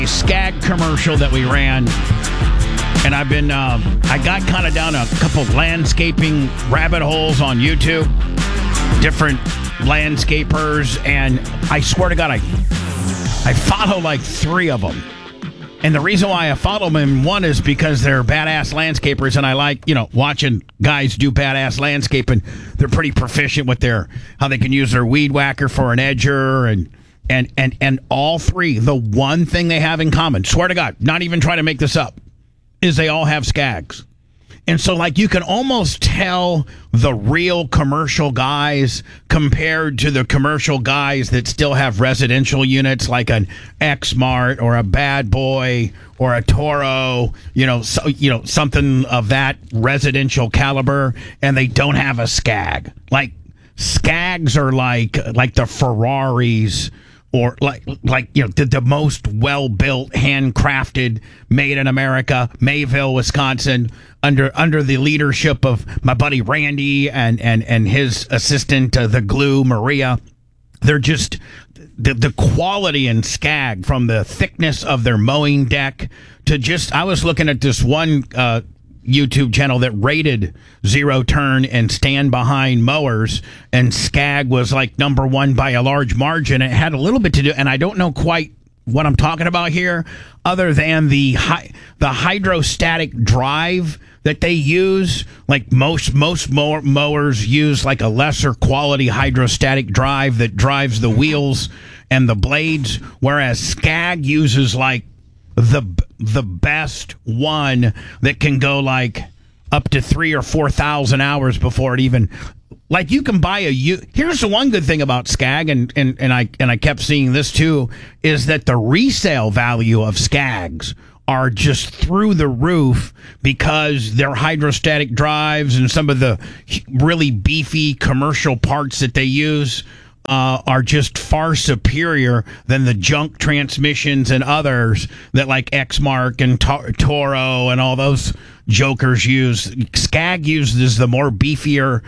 Skag commercial that we ran, and I've been I got kind of down a couple landscaping rabbit holes on YouTube, different landscapers, and I swear to God, I follow like 3 of them. And the reason why I follow them, one is because they're badass landscapers, and I like, watching guys do badass landscaping. They're pretty proficient with how they can use their weed whacker for an edger, and all 3, the one thing they have in common, swear to God, not even trying to make this up, is they all have Skags. And so, like, you can almost tell the real commercial guys compared to the commercial guys that still have residential units like an Exmart or a Bad Boy or a Toro, something of that residential caliber, and they don't have a Skag. Like, Skags are like the Ferraris, or the most well-built, handcrafted, made in America, Mayville, Wisconsin, under the leadership of my buddy Randy and his assistant, the glue, Maria. They're just the quality in Skag, from the thickness of their mowing deck to just, I was looking at this one YouTube channel that rated zero turn and stand behind mowers, and Skag was like number 1 by a large margin. It had a little bit to do, and I don't know quite what I'm talking about here, other than the hydrostatic drive that they use. Like most mowers use like a lesser quality hydrostatic drive that drives the wheels and the blades, whereas Skag uses like the best one that can go like up to 3,000 or 4,000 hours before it even, like, you can buy here's the one good thing about Skag, and I kept seeing this too, is that the resale value of Skags are just through the roof because their hydrostatic drives and some of the really beefy commercial parts that they use are just far superior than the junk transmissions and others that like Exmark and Toro and all those jokers use. Skag uses the more beefier,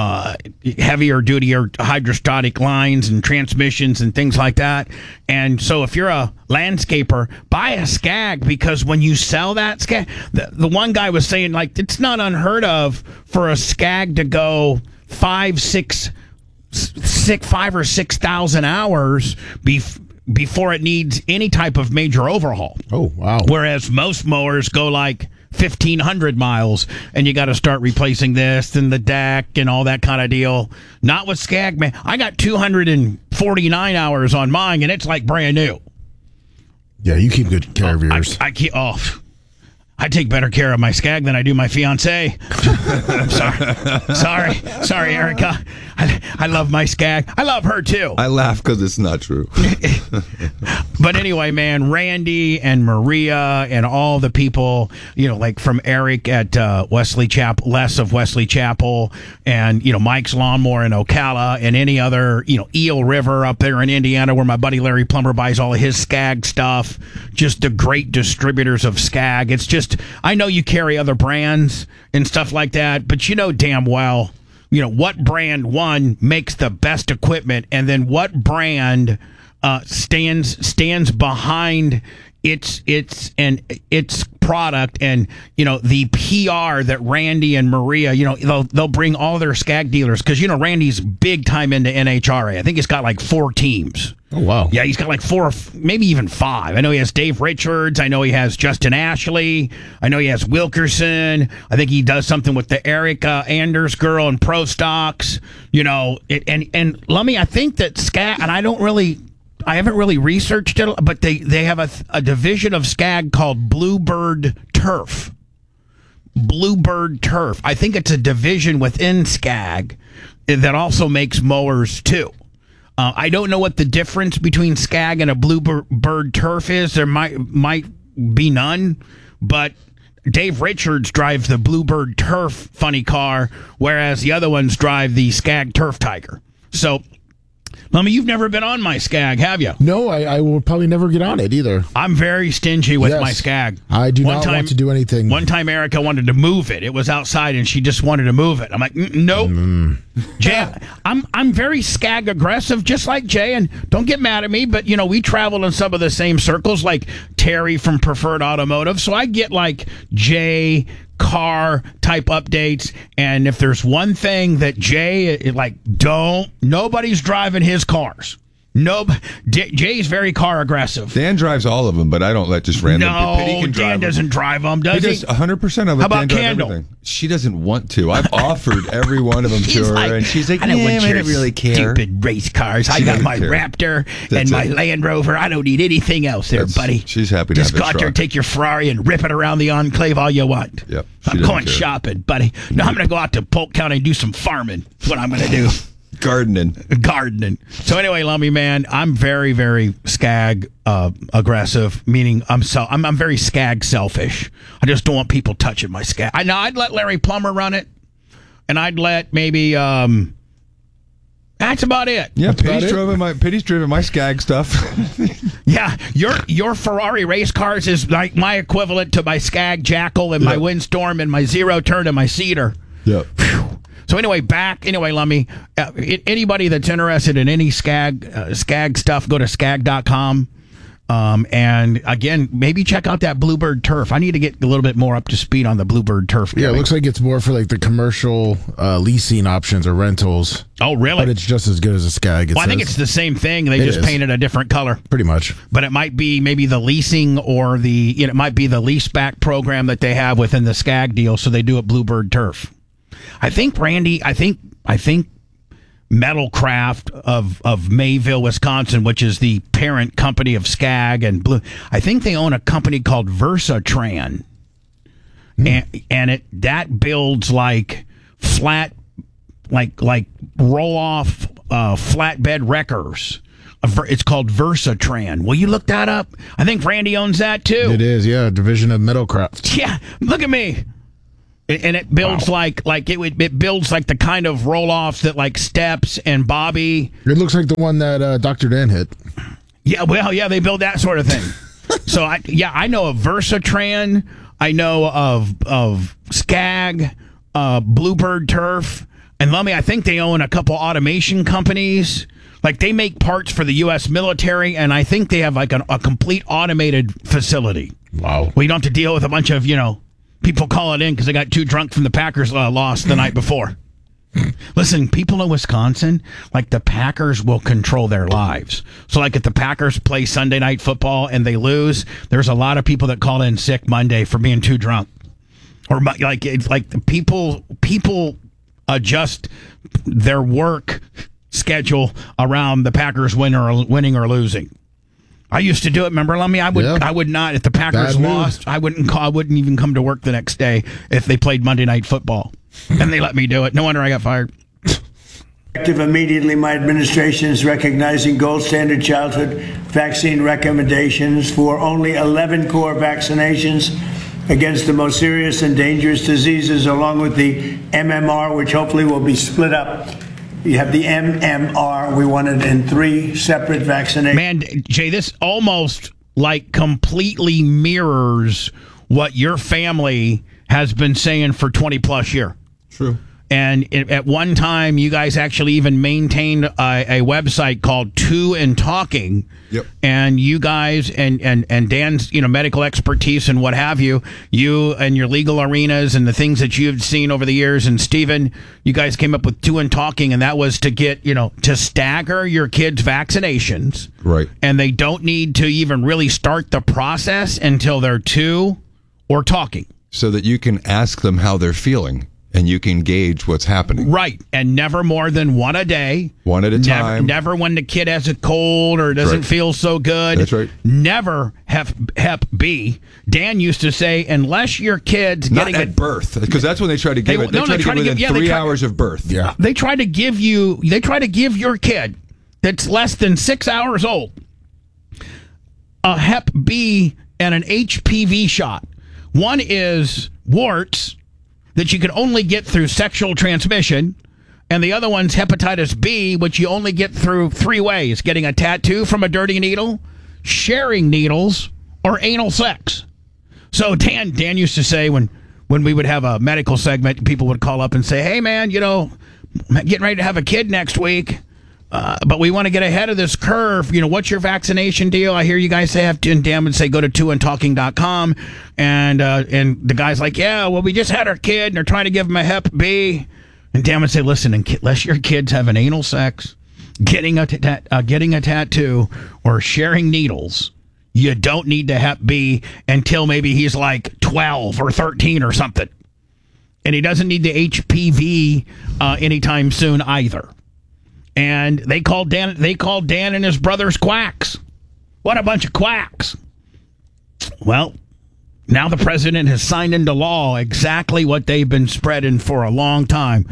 heavier duty hydrostatic lines and transmissions and things like that. And so if you're a landscaper, buy a Skag, because when you sell that Skag, the one guy was saying, like, it's not unheard of for a Skag to go 5 or 6,000 hours before it needs any type of major overhaul. Oh, wow. Whereas most mowers go like 1,500 miles, and you got to start replacing this and the deck and all that kind of deal. Not with Skag, man. I got 249 hours on mine, and it's like brand new. Yeah, you keep good care of yours. I take better care of my Skag than I do my fiance. Sorry, Erica. I love my Skag. I love her too. I laugh because it's not true. But anyway, man, Randy and Maria and all the people, like from Eric at Wesley Chapel, Les of Wesley Chapel, and Mike's Lawnmower in Ocala, and any other, Eel River up there in Indiana, where my buddy Larry Plumber buys all of his Skag stuff. Just the great distributors of Skag. It's just, I know you carry other brands and stuff like that, but you know damn well, what brand, one, makes the best equipment, and then what brand stands behind its product, and the PR that Randy and Maria, they'll bring all their Skag dealers, because Randy's big time into NHRA. I think he's got like 4 teams. Oh, wow. Yeah, he's got like 4, maybe even 5. I know he has Dave Richards. I know he has Justin Ashley. I know he has Wilkerson. I think he does something with the Eric Anders girl and Pro Stocks. And Lummy, I think that Skag, and I haven't really researched it, but they have a division of Skag called Bluebird Turf. Bluebird Turf. I think it's a division within Skag that also makes mowers too. I don't know what the difference between Skag and a Bluebird Turf is. There might be none, but Dave Richards drives the Bluebird Turf funny car, whereas the other ones drive the Skag Turf Tiger. So Lummy, you've never been on my Skag, have you? No, I will probably never get on it either. I'm very stingy with Yes. my Skag. I do not want to do anything. One time Erica wanted to move it. It was outside and she just wanted to move it. I'm like, nope. Jay, I'm very Skag aggressive, just like Jay, and don't get mad at me, but we travel in some of the same circles, like Terry from Preferred Automotive, so I get like Jay car type updates, and if there's one thing that Jay nobody's driving his cars. No, Jay's very car aggressive. Dan drives all of them, but I don't let just random people. No, Dan doesn't drive them, does he? He does 100% of it. How about Dan Kendall? Everything. She doesn't want to. I've offered every one of them to her, and she's like, I don't want I your don't really care. stupid race cars. I got doesn't my care. Raptor That's and my it. Land Rover. I don't need anything else there, buddy. She's happy to Just have go a out there, truck. take your Ferrari and rip it around the enclave all you want. Yep, she I'm doesn't going care. shopping, buddy. No, I'm going to go out to Polk County and do some farming. That's what I'm going to do. Gardening. So anyway, Lummy man, I'm very, very Skag aggressive, meaning I'm very Skag selfish. I just don't want people touching my Skag. I'd let Larry Plummer run it, and I'd let maybe that's about it. Yeah, about Pitty's driven my Skag stuff. Yeah, your Ferrari race cars is like my equivalent to my Skag Jackal and my Windstorm and my Zero Turn and my Cedar. Yep. So anyway, Lummy, anybody that's interested in any Skag stuff, go to skag.com. And again, maybe check out that Bluebird turf. I need to get a little bit more up to speed on the Bluebird turf. Yeah, it looks like it's more for like the commercial leasing options or rentals. Oh, really? But it's just as good as a Skag. I think it's the same thing. They just painted a different color. Pretty much. But it might be maybe the leasing or it might be the lease back program that they have within the Skag deal. So they do it Bluebird turf. I think Randy. I think Metalcraft of Mayville, Wisconsin, which is the parent company of Skag and Blue. I think they own a company called Versatran, and that builds like flat, like roll off flatbed wreckers. It's called Versatran. Will you look that up? I think Randy owns that too. It is, yeah, division of Metalcraft. Yeah, look at me. And it builds it builds like the kind of roll-offs that like Steps and Bobby. It looks like the one that Dr. Dan hit. Yeah, well, yeah, they build that sort of thing. So I know of Versatran. I know of Skag, Bluebird Turf, and Lummy. I think they own a couple automation companies. Like they make parts for the U.S. military, and I think they have like a complete automated facility. Wow. We don't have to deal with a bunch of people calling in because they got too drunk from the Packers loss the night before. Listen, people in Wisconsin, like the Packers will control their lives. So like if the Packers play Sunday night football and they lose, there's a lot of people that call in sick Monday for being too drunk. Or like the people adjust their work schedule around the Packers winning or losing. I used to do it. Remember, Lummy? I would not. If the Packers lost, I wouldn't even come to work the next day if they played Monday Night Football. And they let me do it. No wonder I got fired. Immediately, my administration is recognizing gold standard childhood vaccine recommendations for only 11 core vaccinations against the most serious and dangerous diseases, along with the MMR, which hopefully will be split up. You have the MMR. We want it in 3 separate vaccinations. Man, Jay, this almost like completely mirrors what your family has been saying for 20 plus years. True. And at one time, you guys actually even maintained a website called Two and Talking. Yep. And you guys and Dan's medical expertise and what have you and your legal arenas and the things that you've seen over the years. And Stephen, you guys came up with Two and Talking, and that was to get to stagger your kids' vaccinations. Right. And they don't need to even really start the process until they're 2 or talking. So that you can ask them how they're feeling. And you can gauge what's happening. Right. And never more than one a day. One at a time. Never when the kid has a cold or doesn't feel so good. That's right. Never Hep B. Dan used to say, unless your kid's getting at birth, because that's when they try to give it. They try to give it within 3 hours of birth. Yeah. They try to give your kid that's less than 6 hours old a Hep B and an HPV shot. One is warts that you can only get through sexual transmission, and the other one's hepatitis B, which you only get through 3 ways: getting a tattoo from a dirty needle, sharing needles, or anal sex. So Dan used to say when we would have a medical segment, people would call up and say, hey, man, getting ready to have a kid next week, but we want to get ahead of this curve. What's your vaccination deal? I hear you guys have to, and Dan would say, go to 2andtalking.com. And the guy's like, yeah, well, we just had our kid, and they're trying to give him a Hep B. And Dan would say, listen, unless your kids have an anal sex, getting a tattoo, or sharing needles, you don't need the Hep B until maybe he's like 12 or 13 or something. And he doesn't need the HPV anytime soon either. And they called Dan and his brothers quacks. What a bunch of quacks. Well, now the president has signed into law exactly what they've been spreading for a long time.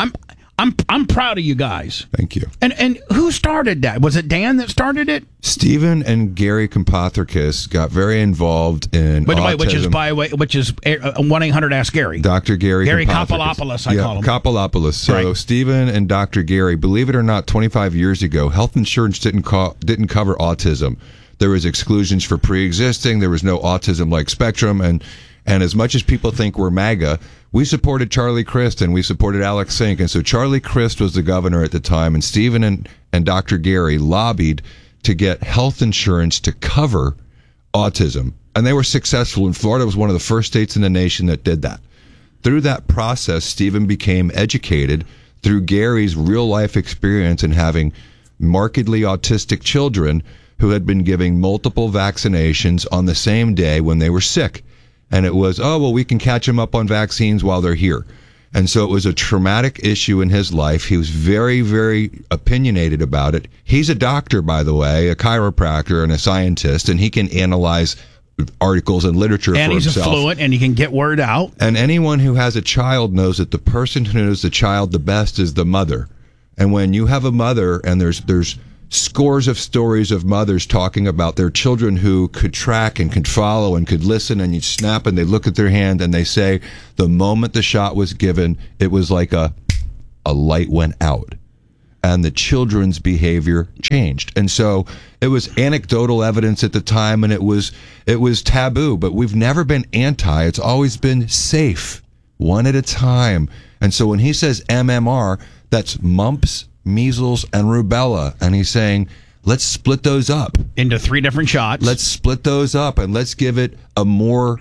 I'm proud of you guys. Thank you. And who started that? Was it Dan that started it? Stephen and Gary Kompothrakis got very involved in autism. Which is 1-800-ASK-GARY. Dr. Gary Kopolopoulos, I call him. Kopolopoulos. So Right. Stephen and Dr. Gary, believe it or not, 25 years ago, health insurance didn't cover autism. There was exclusions for pre-existing. There was no autism-like spectrum. And as much as people think we're MAGA, we supported Charlie Crist and we supported Alex Sink. And so Charlie Crist was the governor at the time, and Stephen and Dr. Gary lobbied to get health insurance to cover autism. And they were successful. And Florida was one of the first states in the nation that did that. Through that process, Stephen became educated through Gary's real-life experience in having markedly autistic children who had been giving multiple vaccinations on the same day when they were sick. And it was, we can catch them up on vaccines while they're here. And so it was a traumatic issue in his life. He was very, very opinionated about it. He's a doctor, by the way, a chiropractor and a scientist, and he can analyze articles and literature for himself. And he's fluent, and he can get word out. And anyone who has a child knows that the person who knows the child the best is the mother. And when you have a mother, and there's scores of stories of mothers talking about their children who could track and could follow and could listen, and you snap and they look at their hand and they say the moment the shot was given, it was like a light went out and the children's behavior changed. And so it was anecdotal evidence at the time, and it was taboo, but we've never been anti. It's always been safe, one at a time. And so when he says MMR, that's mumps, measles, and rubella, and he's saying, let's split those up into 3 different shots. Let's split those up, and let's give it a more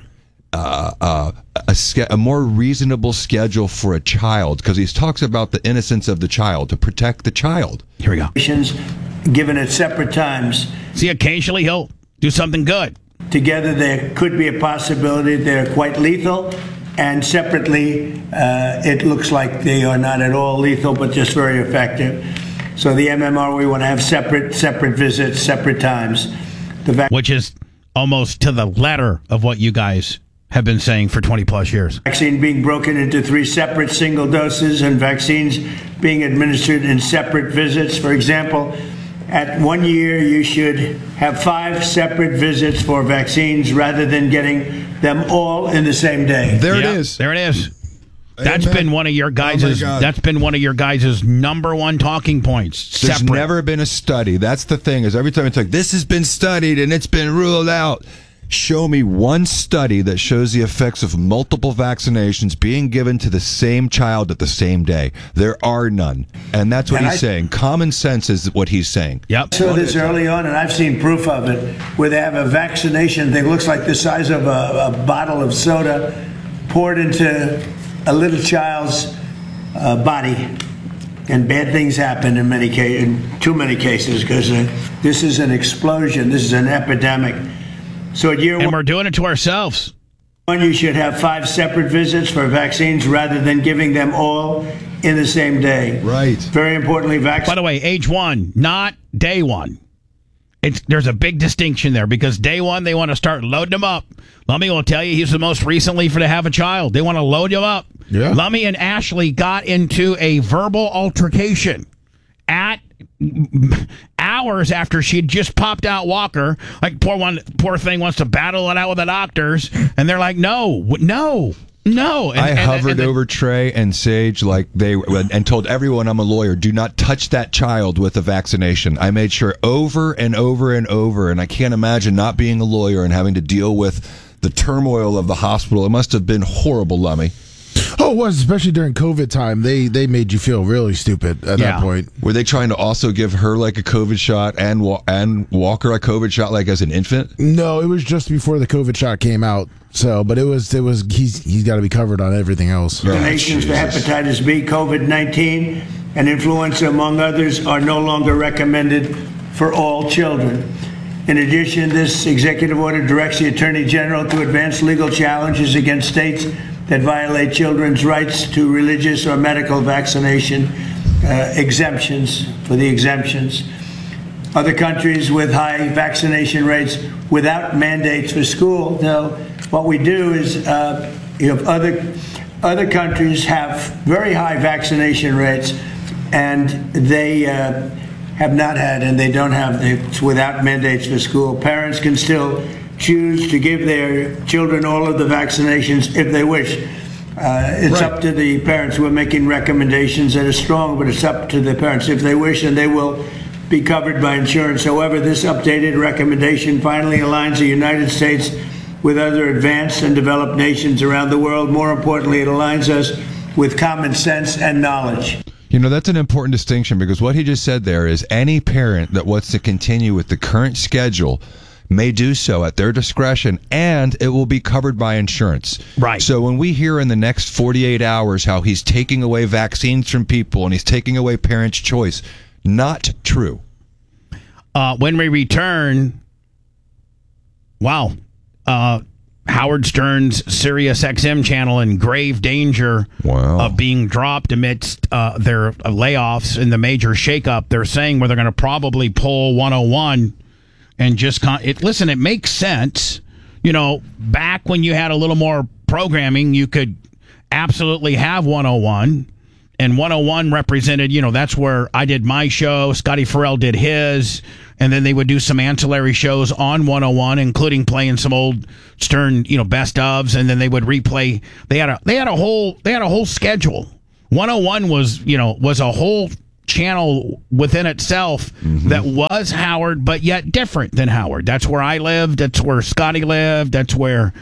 more reasonable schedule for a child, because he talks about the innocence of the child, to protect the child. Here we go. Given at separate times. See, occasionally he'll do something good. Together, there could be a possibility they're quite lethal. And separately, it looks like they are not at all lethal, but just very effective. So the MMR, we want to have separate visits, separate times. Which is almost to the letter of what you guys have been saying for 20 plus years. Vaccine being broken into 3 separate single doses, and vaccines being administered in separate visits. For example, at 1 year, you should have 5 separate visits for vaccines rather than getting them all in the same day. There it is. There it is. That's been one of your guys'. That's been one of your guys' number one talking points. There's never been a study. That's the thing. Is every time it's like, this has been studied and it's been ruled out. Show me one study that shows the effects of multiple vaccinations being given to the same child at the same day. There are none. And that's what he's saying. Common sense is what he's saying. Yep. I saw this early on, and I've seen proof of it, where they have a vaccination thing, looks like the size of a bottle of soda, poured into a little child's body. And bad things happen in too many cases, because this is an explosion. This is an epidemic. So at year 1, and we're doing it to ourselves. You should have 5 separate visits for vaccines rather than giving them all in the same day. Right. Very importantly, By the way, age 1, not day 1. There's a big distinction there, because day 1, they want to start loading them up. Lummy will tell you he's the most recently to have a child. They want to load him up. Yeah. Lummy and Ashley got into a verbal altercation at hours after she'd just popped out Walker. Like, poor thing wants to battle it out with the doctors, and they're like, no, No. I hovered over Trey and Sage and told everyone I'm a lawyer, do not touch that child with a vaccination. I made sure over and over and over, and I can't imagine not being a lawyer and having to deal with the turmoil of the hospital. It must have been horrible, Lummy. Oh, it was, especially during COVID time. They made you feel really stupid at that point. Were they trying to also give her like a COVID shot and Walker a COVID shot like as an infant? No, it was just before the COVID shot came out. So, but it was he's got to be covered on everything else. Vaccinations for hepatitis B, COVID-19, and influenza, among others, are no longer recommended for all children. In addition, this executive order directs the Attorney General to advance legal challenges against states that violate children's rights to religious or medical vaccination exemptions for the exemptions. Other countries with high vaccination rates without mandates for school. Now, what we do is other countries have very high vaccination rates, and they have not had, and they don't have, it's without mandates for school. Parents can still choose to give their children all of the vaccinations if they wish. It's up to the parents. We're making recommendations that are strong, but it's up to the parents if they wish, and they will be covered by insurance. However, this updated recommendation finally aligns the United States with other advanced and developed nations around the world. More importantly, it aligns us with common sense and knowledge. You know, that's an important distinction, because what he just said there is any parent that wants to continue with the current schedule may do so at their discretion, and it will be covered by insurance. Right. So when we hear in the next 48 hours how he's taking away vaccines from people and he's taking away parents' choice, not true. When we return, Howard Stern's Sirius XM channel in grave danger of being dropped amidst their layoffs in the major shakeup. They're saying where they're going to probably pull 101 and just listen. It makes sense. You know, back when you had a little more programming, you could absolutely have 101. And 101 represented, that's where I did my show, Scotty Farrell did his, and then they would do some ancillary shows on 101, including playing some old Stern, best ofs, and then they would replay. They had a whole schedule. 101 was a whole channel within itself that was Howard, but yet different than Howard. That's where I lived. That's where Scotty lived. That's where.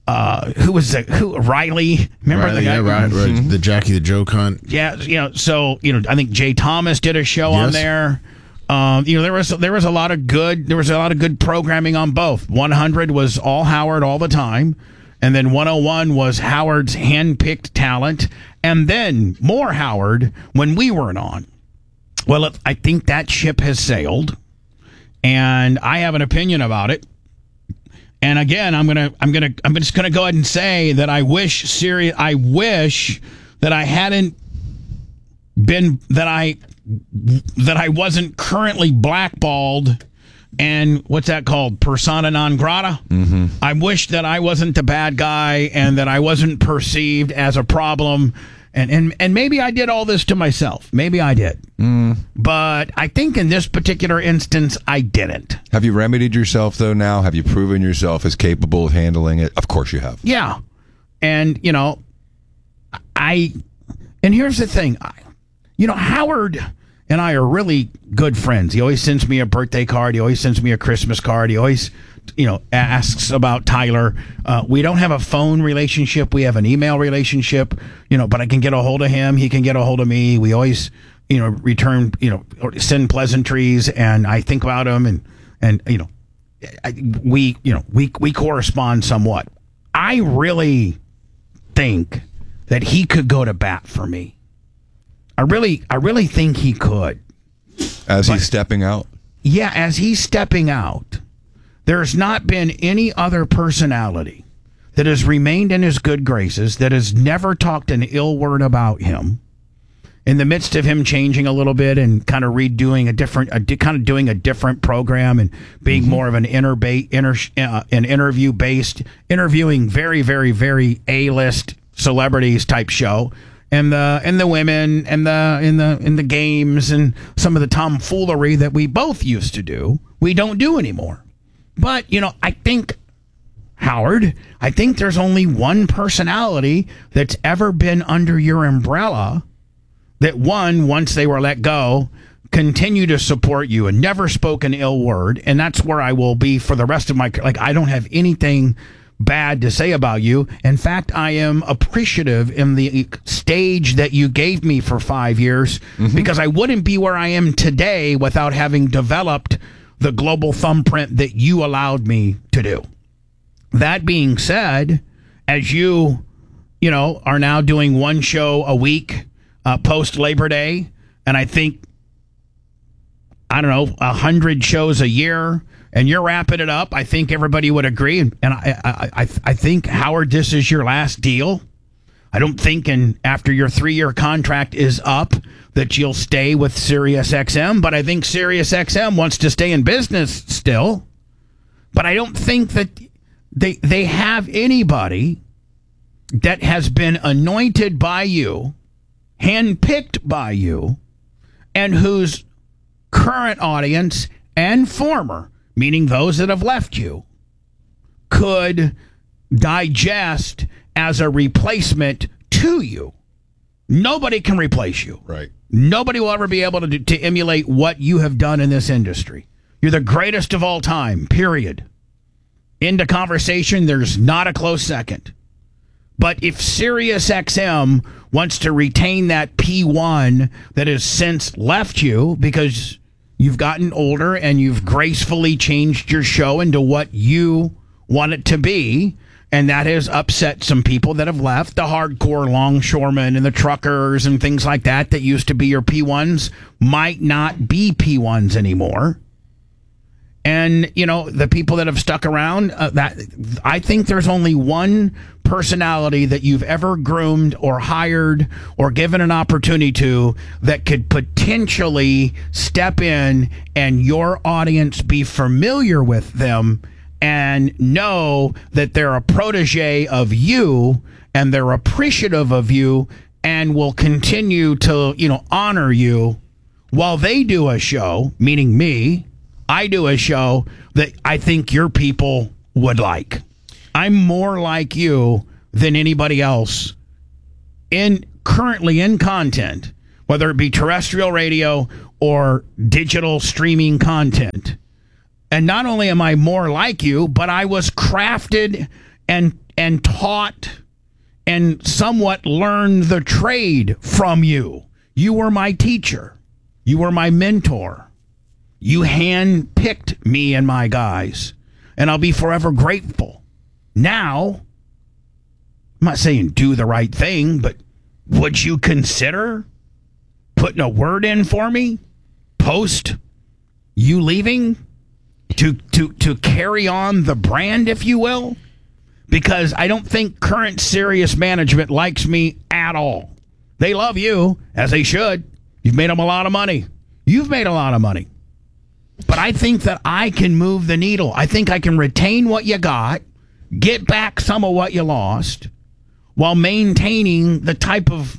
Riley? Remember Riley, the guy? right, the Jackie the Joke Hunt. Yeah, so I think Jay Thomas did a show on there. There was a lot of good programming on both. 100 was all Howard all the time, and then 101 was Howard's handpicked talent, and then more Howard when we weren't on. Well, I think that ship has sailed, and I have an opinion about it. And again, I'm just gonna go ahead and say that I wish that I hadn't been that I wasn't currently blackballed and what's that called? Persona non grata. Mm-hmm. I wish that I wasn't the bad guy and that I wasn't perceived as a problem. And maybe I did all this to myself. Maybe I did. But I think in this particular instance, I didn't. Have you remedied yourself, though, now? Have you proven yourself as capable of handling it? Of course you have. Yeah. And, and here's the thing. Howard and I are really good friends. He always sends me a birthday card. He always sends me a Christmas card. He always, asks about Tyler. We don't have a phone relationship. We have an email relationship, but I can get a hold of him. He can get a hold of me. We always, return, or send pleasantries, and I think about him and we correspond somewhat. I really think that he could go to bat for me. I really think he could. He's stepping out? Yeah, as he's stepping out. There's not been any other personality that has remained in his good graces, that has never talked an ill word about him, in the midst of him changing a little bit and kind of redoing doing a different program and being more of an interview-based, interviewing very, very, very A-list celebrities type show. And the women and the games and some of the tomfoolery that we both used to do, we don't do anymore. But I think Howard, I think there's only one personality that's ever been under your umbrella that, one, once they were let go, continue to support you and never spoke an ill word. And that's where I will be for the rest of my, like, I don't have anything bad to say about you. In fact, I am appreciative in the stage that you gave me for 5 years, because I wouldn't be where I am today without having developed the global thumbprint that you allowed me to do. That being said, as you are now doing one show a week post Labor Day, and I think, 100 shows a year, and you're wrapping it up, I think everybody would agree. And I think, Howard, this is your last deal. I don't think after your 3-year contract is up that you'll stay with SiriusXM, but I think SiriusXM wants to stay in business still. But I don't think that they have anybody that has been anointed by you, handpicked by you, and whose current audience and former, meaning those that have left you, could digest as a replacement to you. Nobody can replace you. Right. Nobody will ever be able to emulate what you have done in this industry. You're the greatest of all time, period. Into conversation, there's not a close second. But if SiriusXM wants to retain that P1 that has since left you because you've gotten older and you've gracefully changed your show into what you want it to be, and that has upset some people that have left, the hardcore longshoremen and the truckers and things like that used to be your P1s might not be P1s anymore. And, the people that have stuck around, I think there's only one personality that you've ever groomed or hired or given an opportunity to that could potentially step in and your audience be familiar with them and know that they're a protege of you and they're appreciative of you and will continue to, honor you while they do a show, meaning me. I do a show that I think your people would like. I'm more like you than anybody else currently in content, whether it be terrestrial radio or digital streaming content. And not only am I more like you, but I was crafted and taught and somewhat learned the trade from you. You were my teacher. You were my mentor. You handpicked me and my guys, and I'll be forever grateful. Now, I'm not saying do the right thing, but would you consider putting a word in for me post you leaving to carry on the brand, if you will? Because I don't think current Sirius management likes me at all. They love you, as they should. You've made them a lot of money. You've made a lot of money. But I think that I can move the needle. I think I can retain what you got, get back some of what you lost, while maintaining the type of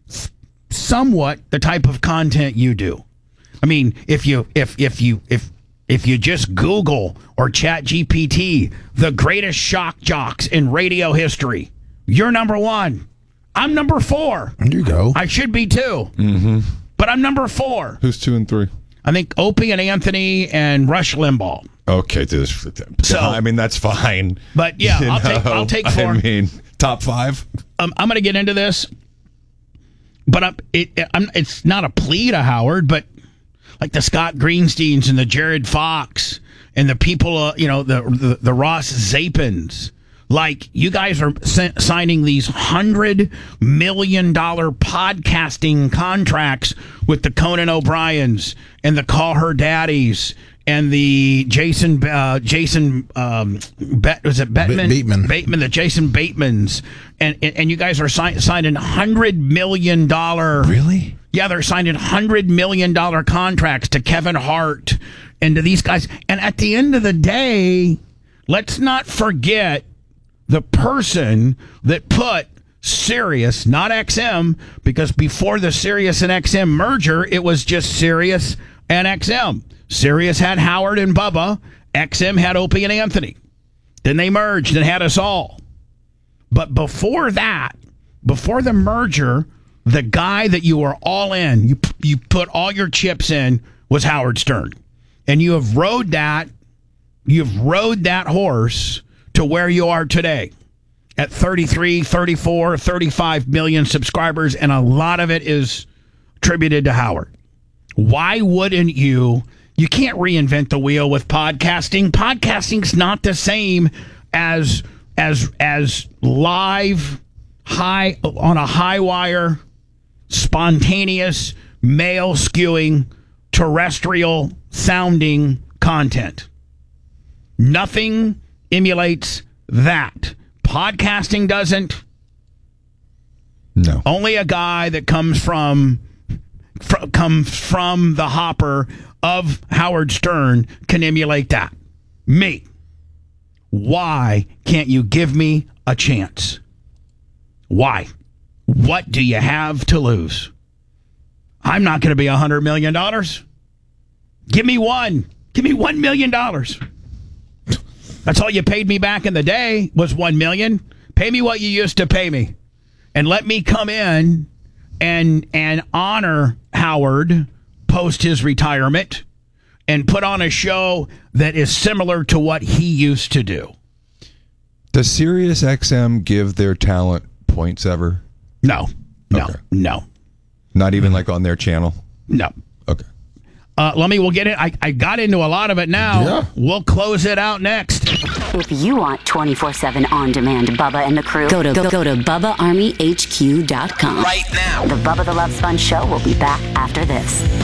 content you do. I mean, if you just Google or Chat GPT the greatest shock jocks in radio history, you're number 1. I'm number 4. There you go. I should be 2. Mm-hmm. But I'm number 4. Who's 2 and 3? I think Opie and Anthony and Rush Limbaugh. Okay, so I mean that's fine. But yeah, I'll take 4. I mean, top 5. I'm going to get into this, but it's not a plea to Howard, but like the Scott Greensteins and the Jared Fox and the people, the Ross Zapins. Like, you guys are signing these $100 million podcasting contracts with the Conan O'Briens and the Call Her Daddies and the Jason Bateman, the Jason Batemans, and you guys are signing $100 million. Really? Yeah, they're signing $100 million contracts to Kevin Hart and to these guys. And at the end of the day, let's not forget the person that put Sirius, not XM, because before the Sirius and XM merger, it was just Sirius and XM. Sirius had Howard and Bubba. XM had Opie and Anthony. Then they merged and had us all. But before that, before the merger, the guy that you were all in, you put all your chips in, was Howard Stern. And you've rode that horse to where you are today at 33, 34, 35 million subscribers, and a lot of it is attributed to Howard. Why wouldn't you? You can't reinvent the wheel with podcasting. Podcasting's not the same as live, high on a high wire, spontaneous, male skewing, terrestrial sounding content. Nothing emulates that. Podcasting doesn't. No. Only a guy that comes from the hopper of Howard Stern can emulate that. Me. Why can't you give me a chance? Why? What do you have to lose? I'm not going to be $100 million. Give me one. Give me $1 million. That's all you paid me back in the day was $1 million. Pay me what you used to pay me. And let me come in and honor Howard post his retirement and put on a show that is similar to what he used to do. Does Sirius XM give their talent points ever? No. Okay. No. Not even like on their channel? No. Okay. We'll get it. I got into a lot of it now. Yeah. We'll close it out next. If you want 24/7 on-demand Bubba and the crew, go to BubbaArmyHQ.com. Right now. The Bubba the Love Sponge Show will be back after this.